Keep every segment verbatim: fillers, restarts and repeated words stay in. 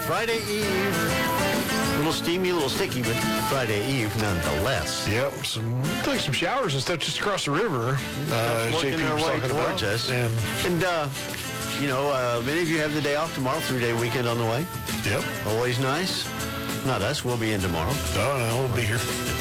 Friday Eve. A little steamy, a little sticky, but Friday Eve nonetheless. Yep, some like some showers and stuff just across the river. Uh, Working J P their was way talking towards about. us. And, and uh, you know, uh, many of you have the day off tomorrow, three-day weekend on the way. yep. Always nice. Not us. We'll be in tomorrow. Oh, no, we'll be here.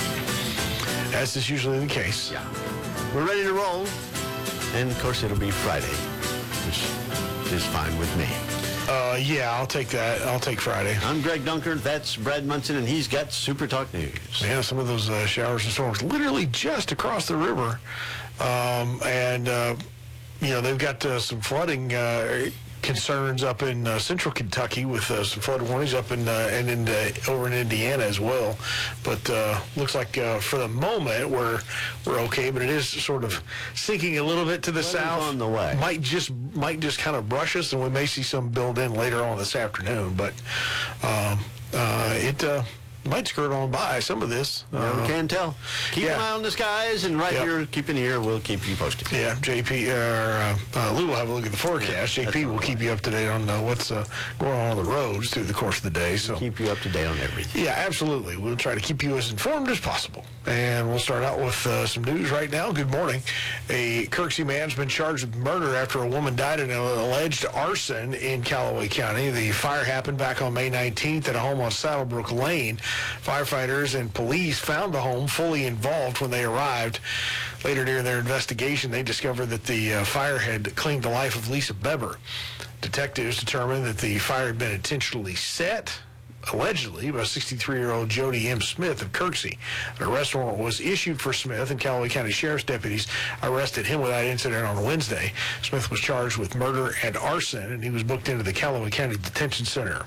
As is usually the case. Yeah. We're ready to roll. And, of course, it'll be Friday, which is fine with me. Uh, yeah, I'll take that. I'll take Friday. I'm Greg Dunker. That's Brad Munson, and he's got Super Talk News. Yeah, some of those uh, showers and storms literally just across the river. Um, and, uh, you know, they've got uh, some flooding uh, concerns up in uh, central Kentucky with uh, some flood warnings up in uh, and in uh, over in Indiana as well. But uh, looks like uh, for the moment we're we're okay. But it is sort of sinking a little bit to the Flooding's south. on the way. Might just might just kind of brush us, and we may see some build in later on this afternoon. But um, uh, it. Uh, Might skirt on by some of this. Never Uh, can tell. Keep yeah. an eye on the skies, and right Yep. here, keep an ear. We'll keep you posted. Yeah, J P, uh, uh, uh, Lou will have a look at the forecast. Yeah, J P will that's keep you up to date on uh, what's uh, going on on the roads through the course of the day. So, Keep you up to date on everything. yeah, absolutely. We'll try to keep you as informed as possible. And we'll start out with uh, some news right now. Good morning. A Kirksey man's been charged with murder after a woman died in an alleged arson in Callaway County. The fire happened back on May nineteenth at a home on Saddlebrook Lane. Firefighters and police found the home fully involved when they arrived. Later during their investigation, they discovered that the uh, fire had claimed the life of Lisa Beber. Detectives determined that the fire had been intentionally set, allegedly, by sixty-three-year-old Jody M. Smith of Kirksey. An arrest warrant was issued for Smith, and Callaway County Sheriff's deputies arrested him with that incident on Wednesday. Smith was charged with murder and arson, and he was booked into the Callaway County Detention Center.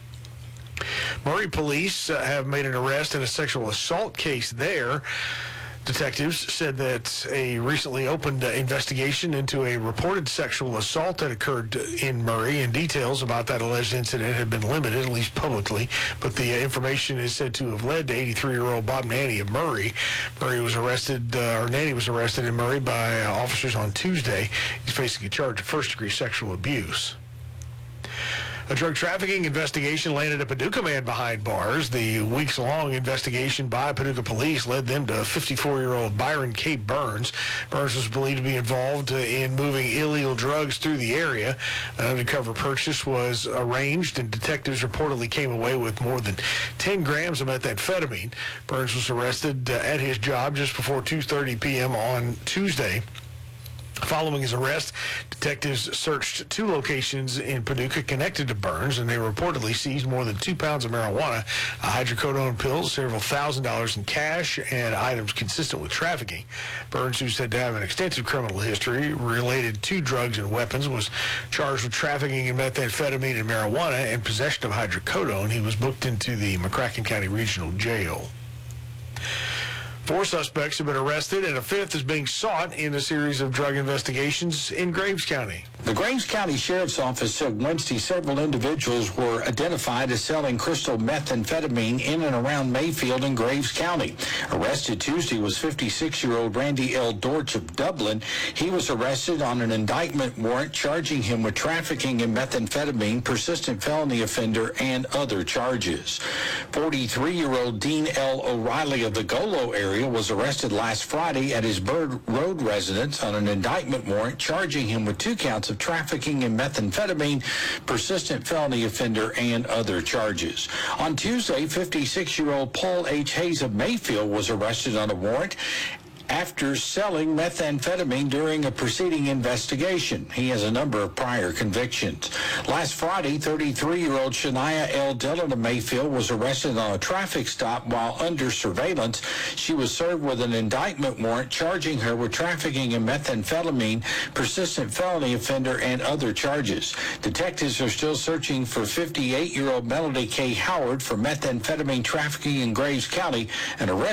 Murray police uh, have made an arrest in a sexual assault case there. Detectives said that a recently opened uh, investigation into a reported sexual assault that occurred in Murray, and details about that alleged incident have been limited, at least publicly, but the uh, information is said to have led to eighty-three-year-old Bob Nanny of Murray. Murray was arrested, uh, or Nanny was arrested in Murray by uh, officers on Tuesday. He's facing a charge of first-degree sexual abuse. A drug trafficking investigation landed a Paducah man behind bars. The weeks-long investigation by Paducah police led them to fifty-four-year-old Byron K. Burns. Burns was believed to be involved in moving illegal drugs through the area. An undercover purchase was arranged, and detectives reportedly came away with more than ten grams of methamphetamine. Burns was arrested uh, at his job just before two thirty p.m. on Tuesday. Following his arrest, detectives searched two locations in Paducah connected to Burns, and they reportedly seized more than two pounds of marijuana, a hydrocodone pills, several thousand dollars in cash, and items consistent with trafficking. Burns, who's said to have an extensive criminal history related to drugs and weapons, was charged with trafficking in methamphetamine and marijuana and possession of hydrocodone. He was booked into the McCracken County Regional Jail. Four suspects have been arrested, and a fifth is being sought in a series of drug investigations in Graves County. The Graves County Sheriff's Office said Wednesday several individuals were identified as selling crystal methamphetamine in and around Mayfield and Graves County. Arrested Tuesday was fifty-six-year-old Randy L. Dortch of Dublin. He was arrested on an indictment warrant charging him with trafficking in methamphetamine, persistent felony offender, and other charges. forty-three-year-old Dean L. O'Reilly of the Golo area was arrested last Friday at his Bird Road residence on an indictment warrant charging him with two counts of trafficking in methamphetamine, persistent felony offender, and other charges. On Tuesday, fifty-six-year-old Paul H. Hayes of Mayfield was arrested on a warrant after selling methamphetamine during a preceding investigation. He has a number of prior convictions. Last Friday, thirty-three-year-old Shania L. Dillon of Mayfield was arrested on a traffic stop while under surveillance. She was served with an indictment warrant charging her with trafficking in methamphetamine, persistent felony offender, and other charges. Detectives are still searching for fifty-eight-year-old Melody K. Howard for methamphetamine trafficking in Graves County. An arrest